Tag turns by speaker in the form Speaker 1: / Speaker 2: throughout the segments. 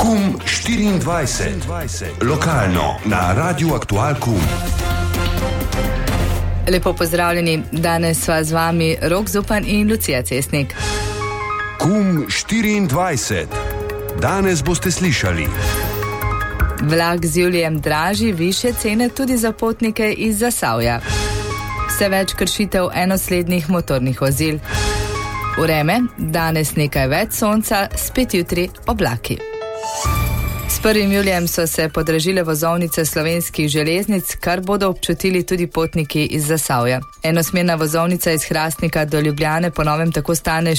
Speaker 1: KUM 24. Lokalno na Radiu Aktual KUM.
Speaker 2: Lepo pozdravljeni, danes sva z vami Rok Zupan in Lucija Cesnik.
Speaker 1: KUM 24. Danes boste slišali:
Speaker 2: vlak z julijem dražji, višje cene tudi za potnike iz Zasavja. Vse več kršitev enoslednih motornih vozil. Vreme, danes nekaj več sonca, spet jutri oblaki. S 1. julijem so se podražile vozovnice slovenskih železnic, kar bodo občutili tudi potniki iz Zasavja. Enosmerna vozovnica iz Hrastnika do Ljubljane po novem tako stane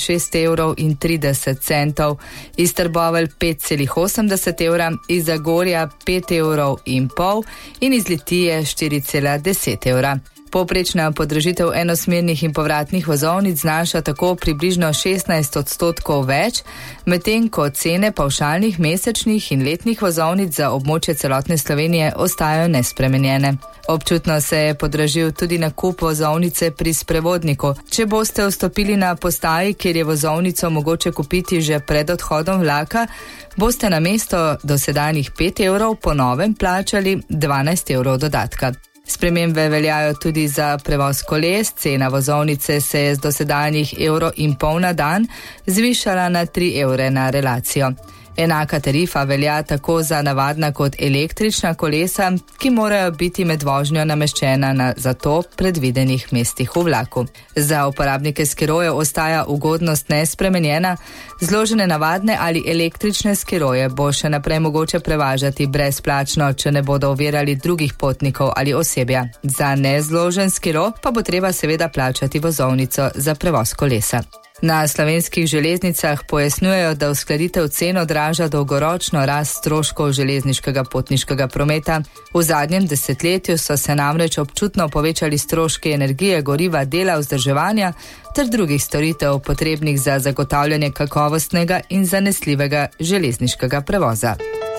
Speaker 2: 6,30 €, iz Trbovelj 5,80 €, iz Zagorja 5,5 € in iz Litije 4,10 €. Povprečna podražitev enosmernih in povratnih vozovnic znaša tako približno 16% več, medtem ko cene pavšalnih mesečnih in letnih vozovnic za območje celotne Slovenije ostajajo nespremenjene. Občutno se je podražil tudi nakup vozovnice pri sprevodniku. Če boste vstopili na postaji, kjer je vozovnico mogoče kupiti že pred odhodom vlaka, boste namesto dosedanjih 5 € po novem plačali 12 € dodatka. Spremembe veljajo tudi za prevoz koles. Cena vozovnice se je z dosedanjih 1,5 € na dan zvišala na 3 € na relacijo. Enaka tarifa velja tako za navadna kot električna kolesa, ki morajo biti med vožnjo nameščena na za to predvidenih mestih v vlaku. Za uporabnike skirojev ostaja ugodnost nespremenjena. Zložene navadne ali električne skiroje bo še naprej mogoče prevažati brezplačno, če ne bodo ovirali drugih potnikov ali osebja. Za nezložen skiro pa bo treba seveda plačati vozovnico za prevoz kolesa. Na slovenskih železnicah pojasnjujejo, da uskladitev cen odraža dolgoročno rast stroškov železniškega potniškega prometa. V zadnjem desetletju so se namreč občutno povečali stroški energije, goriva, dela, vzdrževanja ter drugih storitev potrebnih za zagotavljanje kakovostnega in zanesljivega železniškega prevoza.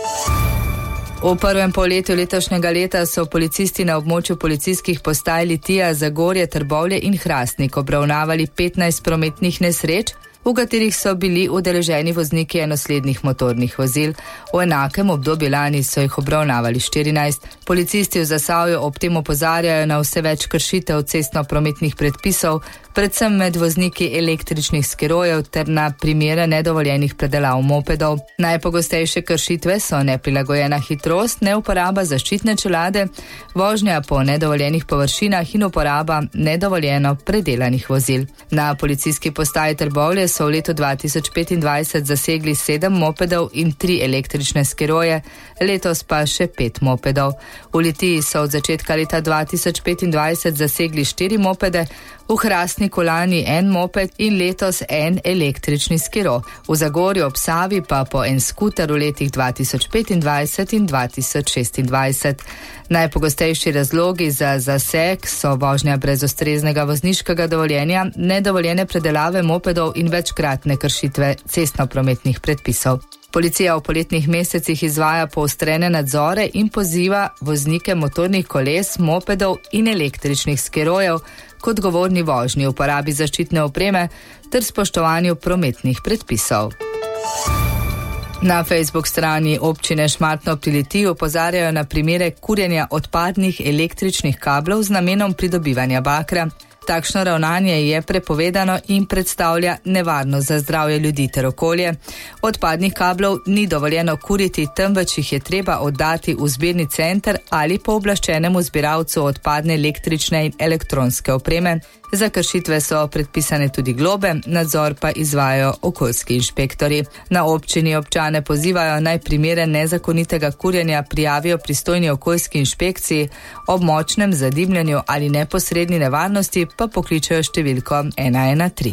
Speaker 2: V prvem polletju letošnjega leta so policisti na območju policijskih postaj Litija, Zagorje, Trbovlje in Hrastnik obravnavali 15 prometnih nesreč, v katerih so bili udeleženi vozniki enoslednih motornih vozil. V enakem obdobju lani so jih obravnavali 14. Policisti v Zasavju ob tem opozarjajo na vse več kršitev cestno-prometnih predpisov, predvsem med vozniki električnih skirojev ter na primere nedovoljenih predelav mopedov. Najpogostejše kršitve so neprilagojena hitrost, neuporaba zaščitne čelade, vožnja po nedovoljenih površinah in uporaba nedovoljeno predelanih vozil. Na policijski postaji Trbovlje so v letu 2025 zasegli 7 mopedov in 3 električne skiroje, letos pa še 5 mopedov. V Litiji so od začetka leta 2025 zasegli 4 mopede, v Hrastniku lani 1 moped in letos 1 električni skiro. V Zagorju ob Savi pa po 1 skuter v letih 2025 in 2026. Najpogostejši razlogi za zaseg so vožnja brez ustreznega vozniškega dovoljenja, nedovoljene predelave mopedov in večkratne kršitve cestno-prometnih predpisov. Policija v poletnih mesecih izvaja poostrene nadzore in poziva voznike motornih koles, mopedov in električnih skirojev k odgovorni vožnji, uporabi zaščitne opreme ter spoštovanju prometnih predpisov. Na Facebook strani občine Šmartno pri Litiji opozarjajo na primere kurjenja odpadnih električnih kablov z namenom pridobivanja bakra. Takšno ravnanje je prepovedano in predstavlja nevarnost za zdravje ljudi ter okolje. Odpadnih kablov ni dovoljeno kuriti, temveč jih je treba oddati v zbirni center ali pooblaščenemu zbiralcu odpadne električne in elektronske opreme. Za kršitve so predpisane tudi globe, nadzor pa izvajajo okoljski inšpektorji. Na občini občane pozivajo naj primere nezakonitega kurjenja prijavijo pristojni okoljski inšpekciji, ob močnem zadimljanju ali neposredni nevarnosti pa pokličejo številko 113.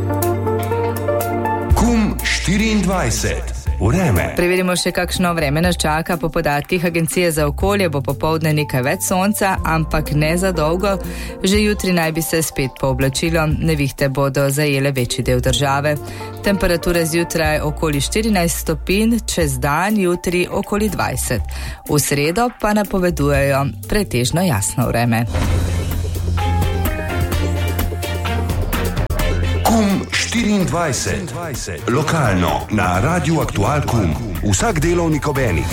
Speaker 1: KUM 24. Vreme.
Speaker 2: Preverimo še, kakšno vreme nas čaka. Po podatkih Agencije za okolje bo popoldne nekaj več sonca, ampak ne za dolgo. Že jutri naj bi se spet pooblačilo, nevihte bodo zajele večji del države. Temperature zjutraj okoli 14 stopinj, čez dan jutri okoli 20. V sredo pa napovedujejo pretežno jasno vreme.
Speaker 1: KUM 23. Lokalno na Radiu Aktual Kum. Vsak delovnik ob enih.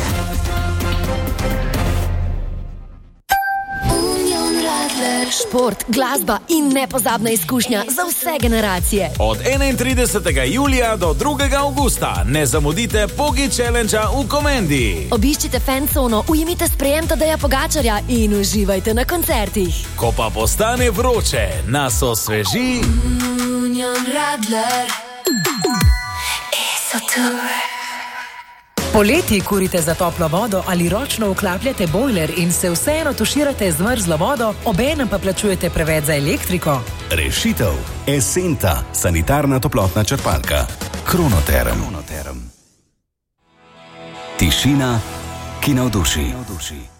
Speaker 3: Šport, glasba in nepozabna izkušnja za vse generacije.
Speaker 4: Od 31. julija do 2. avgusta ne zamudite Pogi Challenge v Komendi.
Speaker 3: Obiščite fancono, ujemite sprejem Tadeja Pogačarja in uživajte na koncertih.
Speaker 4: Ko pa postane vroče, nas osveži
Speaker 3: Union Radler.
Speaker 5: Poleti kurite za toplo vodo ali ročno vklapljate bojler in se vseeno tuširate z mrzlo vodo, obenem pa plačujete preveč za elektriko?
Speaker 1: Rešitev. Esenta, sanitarna toplotna črpalka. Kronoterm. Tišina, ki navduši.